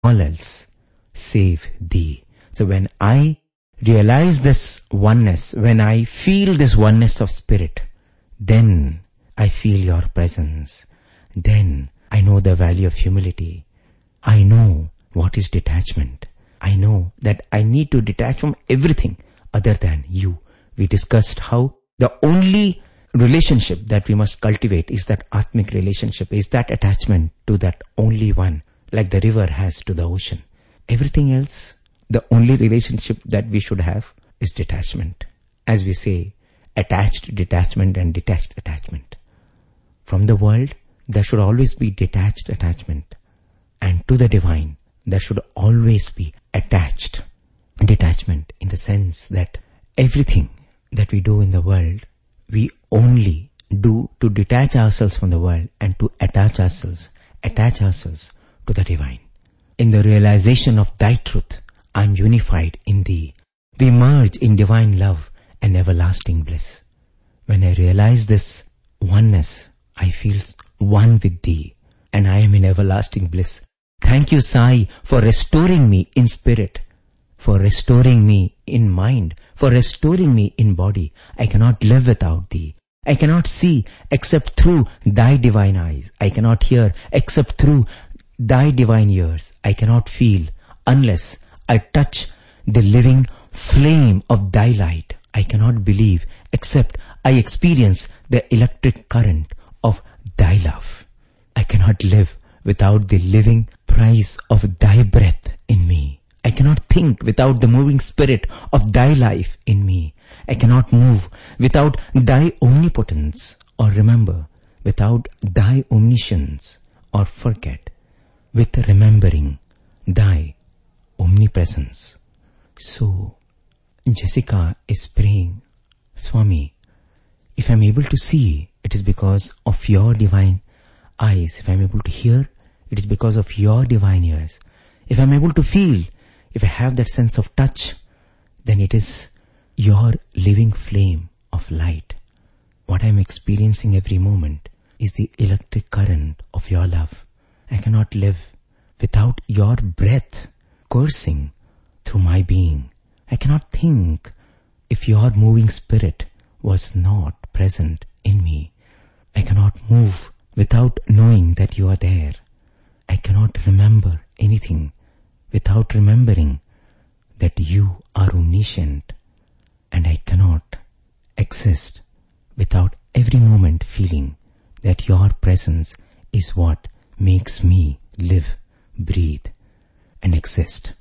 all else save thee. So when I realize this oneness, when I feel this oneness of spirit, then I feel your presence. Then I know the value of humility. I know what is detachment. I know that I need to detach from everything other than you. We discussed how the only relationship that we must cultivate is that Atmic relationship, is that attachment to that only one, like the river has to the ocean. Everything else, the only relationship that we should have is detachment. As we say, attached detachment and detached attachment. From the world, there should always be detached attachment. And to the divine, there should always be attached detachment, in the sense that everything that we do in the world, we only do to detach ourselves from the world and to attach ourselves to the divine. In the realization of thy truth, I am unified in thee. We merge in divine love and everlasting bliss. When I realize this oneness, I feel one with thee and I am in everlasting bliss. Thank you, Sai, for restoring me in spirit, for restoring me in mind, for restoring me in body. I cannot live without thee. I cannot see except through thy divine eyes. I cannot hear except through thy divine ears. I cannot feel unless I touch the living flame of thy light. I cannot believe except I experience the electric current of thy love. I cannot live without the living price of thy breath in me. I cannot think without the moving spirit of thy life in me. I cannot move without thy omnipotence, or remember without thy omniscience, or forget with remembering thy omnipresence. So, Jessica is praying, Swami, if I am able to see, it is because of your divine eyes. If I am able to hear, it is because of your divine ears. If I am able to feel, if I have that sense of touch, then it is your living flame of light. What I am experiencing every moment is the electric current of your love. I cannot live without your breath coursing through my being. I cannot think if your moving spirit was not present in me. I cannot move without knowing that you are there. I cannot remember anything without remembering that you are omniscient. And I cannot exist without every moment feeling that your presence is what makes me live, breathe, and exist.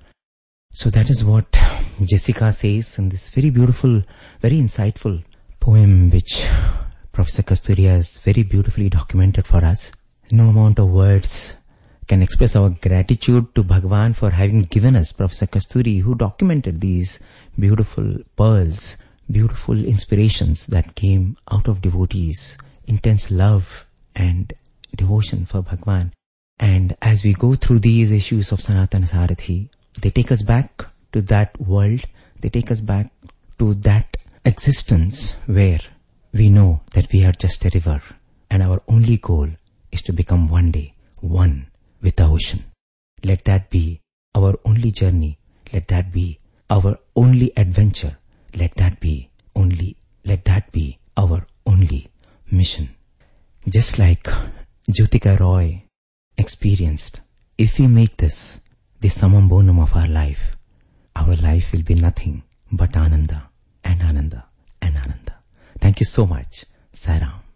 So that is what Jessica says in this very beautiful, very insightful poem which Professor Kasturi has very beautifully documented for us. No amount of words can express our gratitude to Bhagwan for having given us Professor Kasturi, who documented these beautiful pearls, beautiful inspirations that came out of devotees' intense love and devotion for Bhagwan. And as we go through these issues of Sanatana Sarathi, they take us back to that world, they take us back to that existence where we know that we are just a river and our only goal is to become one day one with the ocean. Let that be our only journey. Let that be our only adventure. Let that be our only mission. Just like Jyotika Roy experienced, if we make this the summum bonum of our life will be nothing but Ananda and Ananda and Ananda. Thank you so much. Sai Ram.